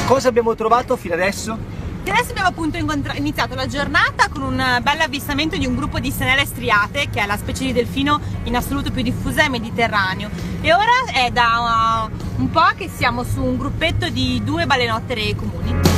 Cosa abbiamo trovato fino adesso? Adesso abbiamo appunto iniziato la giornata con un bel avvistamento di un gruppo di senelle striate, che è la specie di delfino in assoluto più diffusa nel Mediterraneo, e ora è da un po' che siamo su un gruppetto di 2 balenottere comuni.